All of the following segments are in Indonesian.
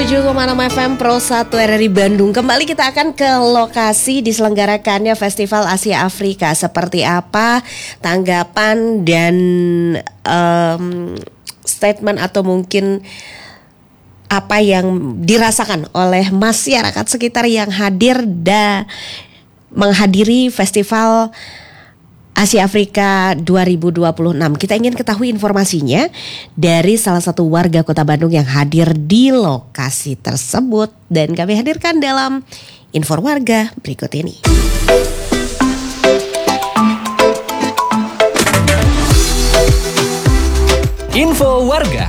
107,6 FM Pro 1 RRI Bandung. Kembali kita akan ke lokasi diselenggarakannya Festival Asia Afrika. Seperti apa tanggapan dan statement atau mungkin apa yang dirasakan oleh masyarakat sekitar yang hadir dan menghadiri Festival Asia Afrika 2026. Kita ingin ketahui informasinya dari salah satu warga Kota Bandung yang hadir di lokasi tersebut dan kami hadirkan dalam Info Warga berikut ini. Info Warga.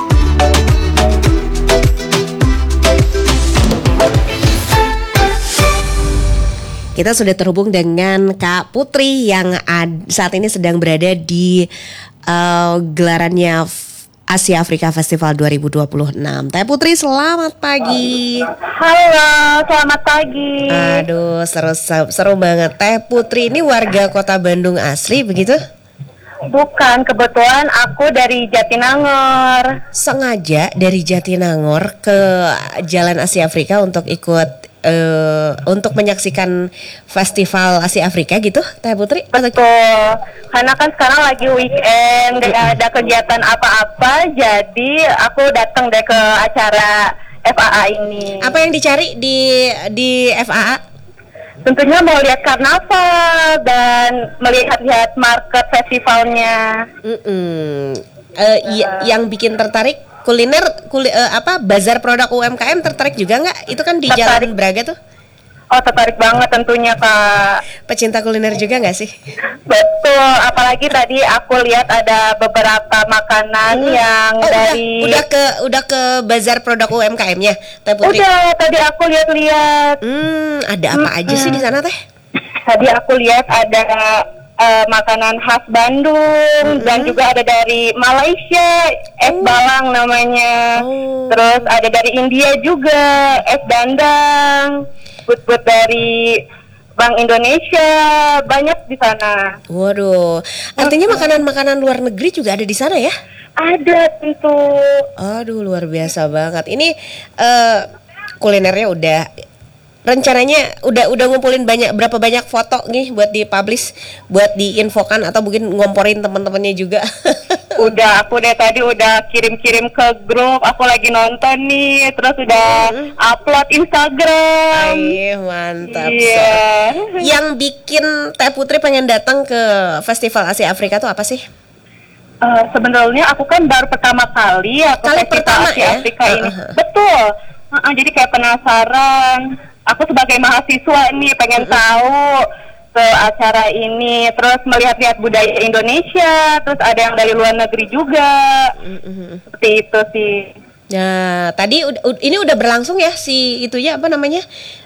Kita sudah terhubung dengan Kak Putri yang saat ini sedang berada di gelarannya Asia Afrika Festival 2026. Teh Putri, selamat pagi. Halo, selamat pagi. Aduh, seru banget. Teh Putri ini warga Kota Bandung asli begitu? Bukan, kebetulan aku dari Jatinangor. Sengaja dari Jatinangor ke Jalan Asia Afrika untuk ikut untuk menyaksikan Festival Asia Afrika gitu, Teh Putri? Betul, karena kan sekarang lagi weekend, gak ada kegiatan apa-apa, jadi aku datang deh ke acara FAA ini. Apa yang dicari di FAA? Tentunya mau lihat karnaval dan melihat-lihat market festivalnya. Yang bikin tertarik kuliner, bazar produk UMKM tertarik juga nggak? Itu kan di Jalan Braga tuh. Oh, tertarik banget tentunya, Kak. Pecinta kuliner juga nggak sih? Betul, apalagi tadi aku lihat ada beberapa makanan yang udah ke bazar produk UMKM-nya, Teh Putri? Udah, tadi aku lihat-lihat. Ada apa aja sih di sana, Teh? Tadi aku lihat ada makanan khas Bandung dan juga ada dari Malaysia, es balang namanya. Terus ada dari India juga, es dandang. But dari Bank Indonesia, banyak di sana. Waduh, artinya makanan-makanan luar negeri juga ada di sana ya? Ada tentu. Aduh, luar biasa banget. Ini kulinernya rencananya udah ngumpulin berapa banyak foto nih buat dipublish, buat diinfokan atau mungkin ngomporin teman-temannya juga. Aku tadi udah kirim-kirim ke grup, aku lagi nonton nih, terus udah upload Instagram. Iya, mantap. Iya. Yang bikin Teh Putri pengen datang ke Festival Asia Afrika tuh apa sih? Sebenarnya aku kan baru pertama kali Festival Asia Afrika ini. Betul. Jadi kayak penasaran. Aku sebagai mahasiswa nih pengen tahu ke acara ini, terus melihat-lihat budaya Indonesia, terus ada yang dari luar negeri juga. Seperti itu sih. Nah, tadi ini udah berlangsung ya si itunya apa namanya?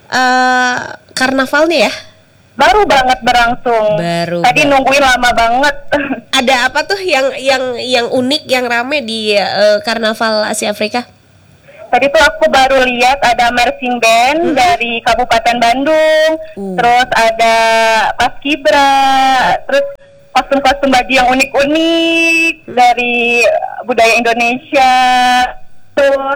Karnavalnya ya? Baru banget berlangsung. Tadi nungguin lama banget. Ada apa tuh yang unik, yang rame di Karnaval Asia Afrika? Tadi tuh aku baru lihat ada marching band dari Kabupaten Bandung, terus ada paskibra, terus kostum-kostum baju yang unik-unik dari budaya Indonesia. Tuh.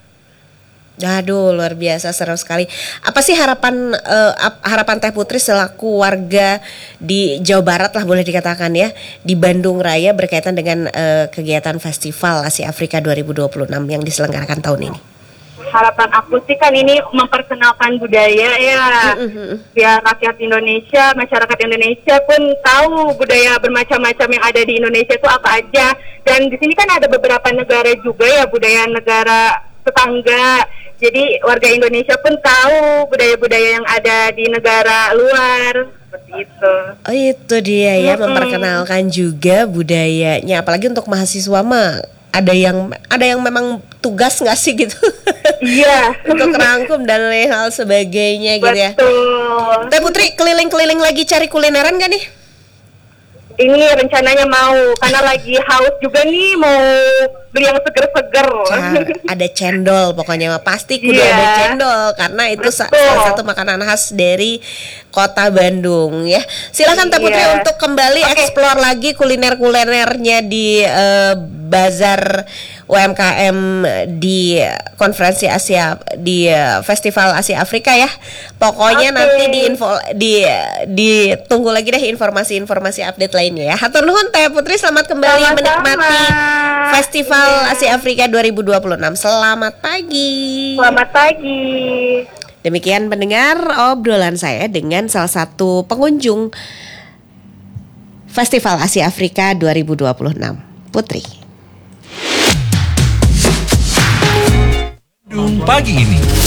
Aduh, luar biasa, seru sekali. Apa sih harapan Teh Putri selaku warga di Jawa Barat lah boleh dikatakan ya, di Bandung Raya berkaitan dengan kegiatan Festival Asia Afrika 2026 yang diselenggarakan tahun ini? Harapan aku sih kan ini memperkenalkan budaya ya, biar rakyat Indonesia, masyarakat Indonesia pun tahu budaya bermacam-macam yang ada di Indonesia itu apa aja. Dan di sini kan ada beberapa negara juga ya, budaya negara tetangga. Jadi warga Indonesia pun tahu budaya-budaya yang ada di negara luar, seperti itu. Oh, itu dia ya, memperkenalkan juga budayanya. Apalagi untuk mahasiswa mah ada yang memang tugas nggak sih gitu? Iya. Untuk rangkum dan hal sebagainya gitu ya. Betul. Teh Putri keliling-keliling lagi cari kulineran gak nih? Ini rencananya mau, karena lagi haus juga nih, mau beli yang seger-seger. Ada cendol, pokoknya pasti kudu ada cendol, karena itu salah satu makanan khas dari Kota Bandung ya. Silakan Teh Putri untuk kembali explore lagi kuliner-kulinernya di bazar UMKM di konferensi Asia di Festival Asia Afrika ya. Pokoknya nanti ditunggu lagi deh informasi-informasi update lainnya ya. Hatur nuhun Teh Putri, selamat kembali menikmati Festival Asia Afrika 2026. Selamat pagi. Selamat pagi. Demikian pendengar obrolan saya dengan salah satu pengunjung Festival Asia Afrika 2026, Putri. Pagi ini